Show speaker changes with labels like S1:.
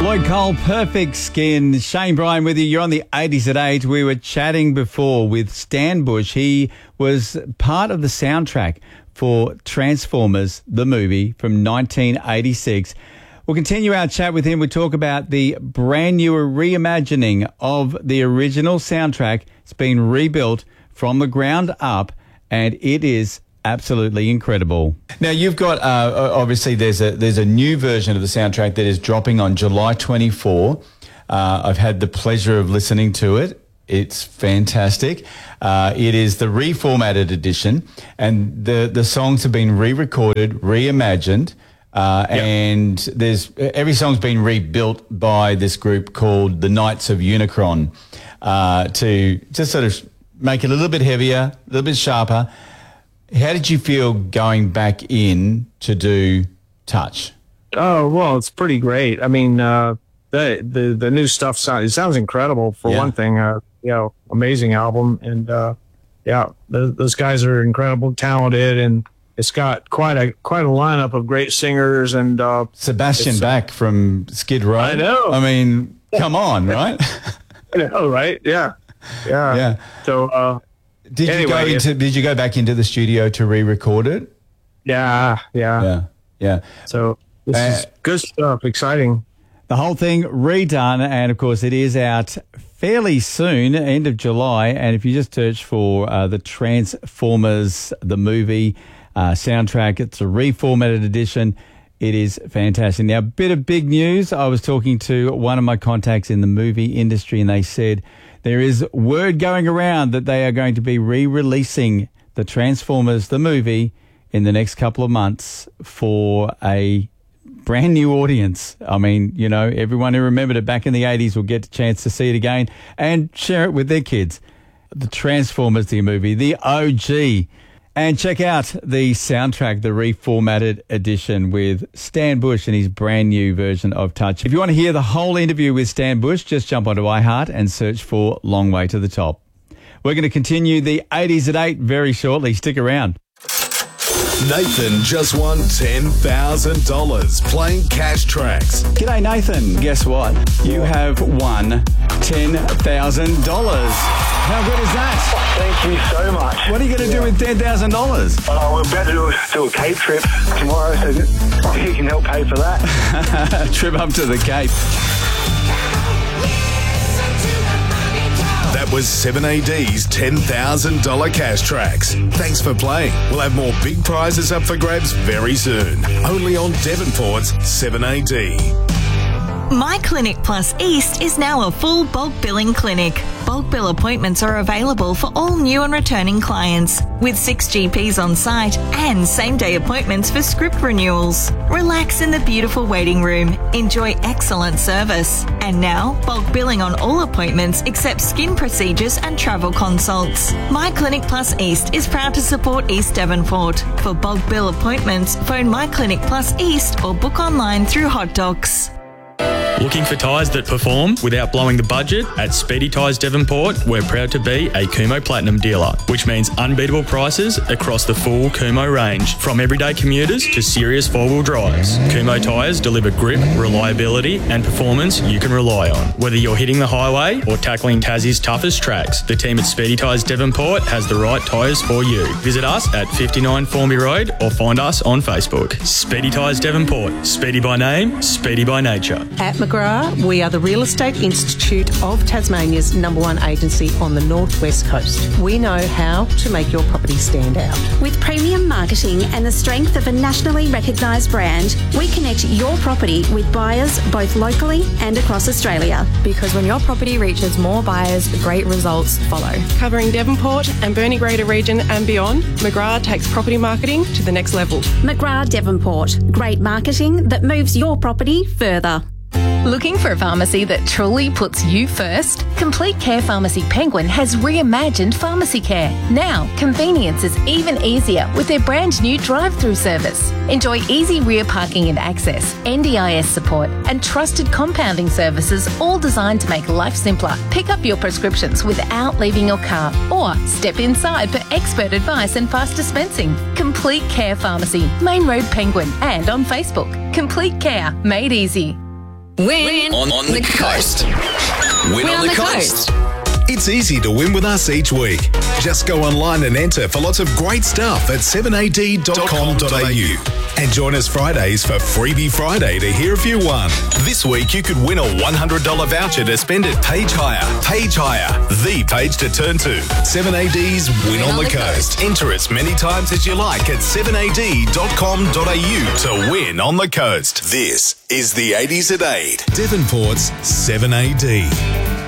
S1: Lloyd Cole, Perfect Skin. Shane Bryan with you. You're on the 80s at 8. We were chatting before with Stan Bush. He was part of the soundtrack for Transformers, the movie from 1986. We'll continue our chat with him. We talk about the brand new reimagining of the original soundtrack. It's been rebuilt from the ground up, and it is absolutely incredible. Now, you've got, obviously, there's a new version of the soundtrack that is dropping on July 24. I've had the pleasure of listening to it. It's fantastic. It is the reformatted edition, and the songs have been re-recorded, reimagined, and every song's been rebuilt by this group called the Knights of Unicron to just sort of make it a little bit heavier, a little bit sharper. How did you feel going back in to do Touch?
S2: Oh, well, it's pretty great. I mean, the new stuff sounds incredible for one thing. Amazing album, and those guys are incredible, talented, and it's got quite a lineup of great singers. And
S1: Sebastian Bach from Skid Row.
S2: I know.
S1: I mean, come on, right?
S2: I know, right? Yeah. So.
S1: Did you go back into the studio to re-record it?
S2: Yeah. So this is good stuff, exciting.
S1: The whole thing redone, and of course it is out fairly soon, end of July. And if you just search for the Transformers, the movie soundtrack, it's a reformatted edition. It is fantastic. Now, a bit of big news. I was talking to one of my contacts in the movie industry, and they said there is word going around that they are going to be re-releasing the Transformers, the movie, in the next couple of months for a brand new audience. I mean, you know, everyone who remembered it back in the 80s will get a chance to see it again and share it with their kids. The Transformers, the movie, the OG. And check out the soundtrack, the reformatted edition with Stan Bush and his brand new version of Touch. If you want to hear the whole interview with Stan Bush, just jump onto iHeart and search for Long Way to the Top. We're going to continue the 80s at 8 very shortly. Stick around.
S3: Nathan just won $10,000 playing Cash Tracks.
S1: G'day, Nathan. Guess what? You have won $10,000. How good is that?
S4: Thank you so much.
S1: What are you going to do with $10,000?
S4: We're about to do a Cape trip tomorrow, so you can help pay for that.
S1: Trip up to the Cape.
S3: That was 7AD's $10,000 Cash Tracks. Thanks for playing. We'll have more big prizes up for grabs very soon. Only on Devonport's 7AD.
S5: My Clinic Plus East is now a full bulk billing clinic. Bulk bill appointments are available for all new and returning clients, with 6 GPs on site and same-day appointments for script renewals. Relax in the beautiful waiting room. Enjoy excellent service. And now, bulk billing on all appointments except skin procedures and travel consults. My Clinic Plus East is proud to support East Devonport. For bulk bill appointments, phone My Clinic Plus East or book online through Hot Docs.
S6: Looking for tyres that perform without blowing the budget? At Speedy Tyres Devonport, we're proud to be a Kumho Platinum dealer, which means unbeatable prices across the full Kumho range, from everyday commuters to serious four-wheel drives. Kumho tyres deliver grip, reliability and performance you can rely on. Whether you're hitting the highway or tackling Tassie's toughest tracks, the team at Speedy Tyres Devonport has the right tyres for you. Visit us at 59 Formby Road or find us on Facebook. Speedy Tyres Devonport. Speedy by name, speedy by nature.
S7: At McGrath, we are the Real Estate Institute of Tasmania's #1 agency on the northwest coast. We know how to make your property stand out.
S8: With premium marketing and the strength of a nationally recognised brand, we connect your property with buyers both locally and across Australia.
S9: Because when your property reaches more buyers, great results follow.
S10: Covering Devonport and Burnie Greater region and beyond, McGrath takes property marketing to the next level.
S8: McGrath Devonport. Great marketing that moves your property further.
S11: Looking for a pharmacy that truly puts you first? Complete Care Pharmacy Penguin has reimagined pharmacy care. Now, convenience is even easier with their brand new drive-through service. Enjoy easy rear parking and access, NDIS support, and trusted compounding services, all designed to make life simpler. Pick up your prescriptions without leaving your car, or step inside for expert advice and fast dispensing. Complete Care Pharmacy, Main Road Penguin, and on Facebook. Complete Care, made easy.
S12: Win on the coast. Win on the coast.
S3: It's easy to win with us each week. Just go online and enter for lots of great stuff at 7ad.com.au. And join us Fridays for Freebie Friday to hear if you won. This week you could win a $100 voucher to spend at Page Hire. Page Hire, the page to turn to. 7AD's Win on the Coast. Enter as many times as you like at 7ad.com.au to win on the coast. This is the 80s at 8. Devonport's 7AD.